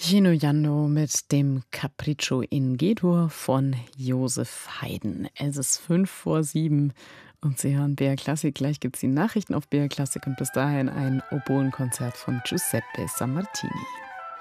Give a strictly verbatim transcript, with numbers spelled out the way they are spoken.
Gino Jando mit dem Capriccio in G-Dur von Josef Haydn. Es ist fünf vor sieben und Sie hören B R Klassik. Gleich gibt es die Nachrichten auf B R Klassik und bis dahin ein Oboenkonzert von Giuseppe Sammartini.